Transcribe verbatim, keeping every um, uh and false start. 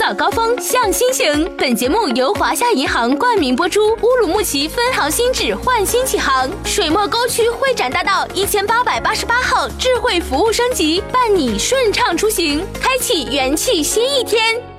早高峰向心行。本节目由华夏银行冠名播出。乌鲁木齐分行新址焕新启航，水墨沟区会展大道一千八百八十八号智慧服务升级，伴你顺畅出行，开启元气新一天。